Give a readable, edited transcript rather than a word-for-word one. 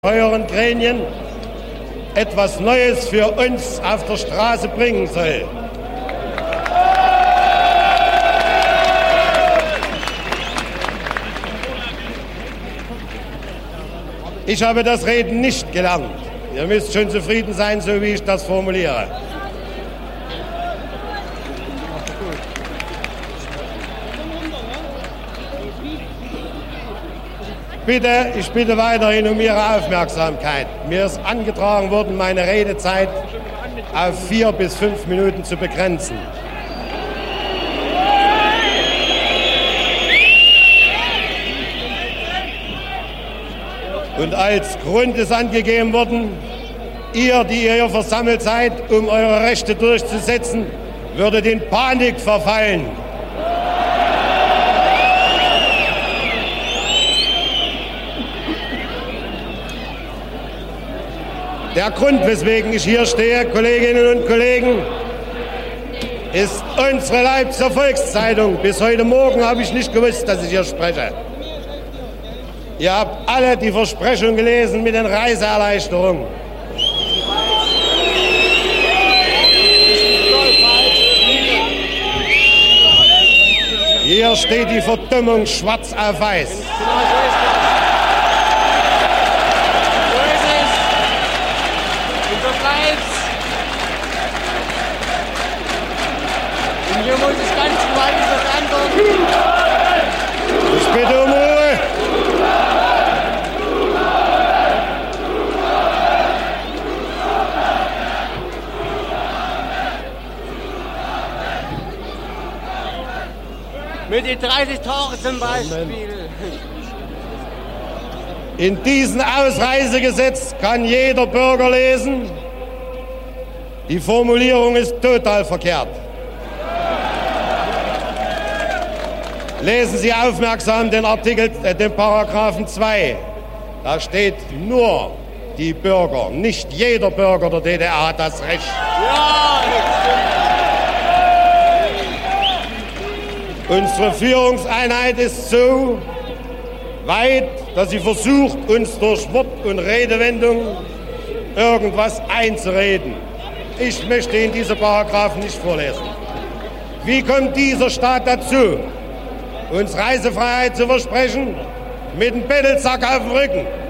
euren Gremien etwas Neues für uns auf der Straße bringen soll. Ich habe das Reden nicht gelernt. Ihr müsst schon zufrieden sein, so wie ich das formuliere. Ich bitte weiterhin um Ihre Aufmerksamkeit. Mir ist angetragen worden, meine Redezeit auf 4 bis 5 Minuten zu begrenzen. Und als Grund ist angegeben worden, ihr, die ihr hier versammelt seid, um eure Rechte durchzusetzen, würdet in Panik verfallen. Der Grund, weswegen ich hier stehe, Kolleginnen und Kollegen, ist unsere Leipziger Volkszeitung. Bis heute Morgen habe ich nicht gewusst, dass ich hier spreche. Ihr habt alle die Versprechung gelesen mit den Reiseerleichterungen. Hier steht die Verdummung schwarz auf weiß. Und hier muss ich ganz gewaltig was antworten. Ich bitte um Ruhe. Mit den 30 Tagen zum Beispiel. In diesem Ausreisegesetz kann jeder Bürger lesen, die Formulierung ist total verkehrt. Lesen Sie aufmerksam den Paragraphen 2. Da steht nur die Bürger, nicht jeder Bürger der DDR hat das Recht. Ja, Unsere Führungseinheit ist so weit, dass sie versucht, uns durch Wort- und Redewendung irgendwas einzureden. Ich möchte Ihnen diese Paragraphen nicht vorlesen. Wie kommt dieser Staat dazu, uns Reisefreiheit zu versprechen, mit dem Bettelsack auf dem Rücken?